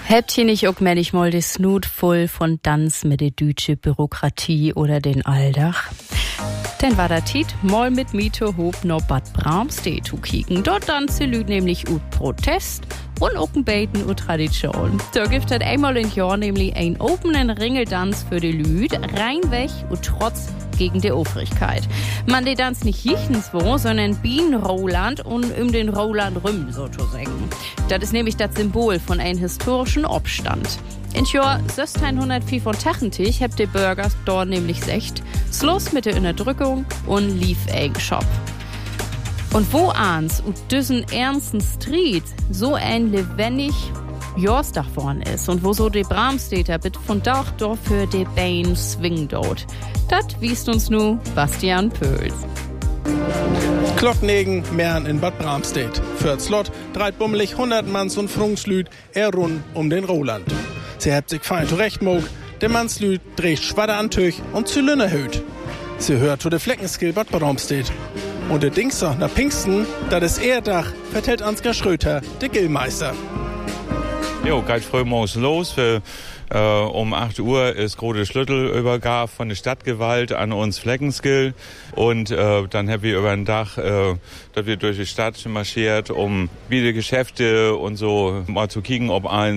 Habt ihr nicht auch manchmal die Snut voll von Tanz mit der deutschen Bürokratie oder den Alltag? Dann war der Tiet mal mit Miete hob noch Bad Bramstedt zu kicken. Dort tanzen Lüd nämlich ut Protest und auch ein Beten und Tradition. Da gibt es einmal im Jahr nämlich einen offenen Ringeltanz für die Lüd, reinweg und trotz gegen die Obrigkeit. Man die Tanz nicht jichtenswo, sondern Bien Roland und den Roland rüm sozusagen. Das ist nämlich das Symbol von einem historischen Obstand. In Jahr 1685 habt die Bürger dort nämlich gesagt, Schluss mit der Unterdrückung und lief ein Shop. Und wo ans und diesen ernsten Street so ein lebendig Jahrstag worden ist und wo so die Bramstädter bit von Dach doch für die Beine swing dort. Das wiest uns nu Bastian Pöls. Klocknegen, Mern in Bad Bramstedt. Für Slot dreit bummelig 100 Manns und Frungslüd rund um den Roland. Sie hebt sich fein zurechtmog, der Mannslüd dreht Schwadder an Tüch und Zylinder hüt. Sie hört zu der Fleckenskill Bad Bramstedt. Und der Dingster nach Pfingsten, das ist Ehrdach, vertellt Ansgar Schröter, der Gillmeister. Jo, geht früh morgens los. Um 8 Uhr ist große Schlüsselübergabe von der Stadtgewalt an uns Fleckenskill. Und dann haben wir über den Tag, dass wir durch die Stadt marschiert, um wieder Geschäfte und so mal zu kicken, ob ein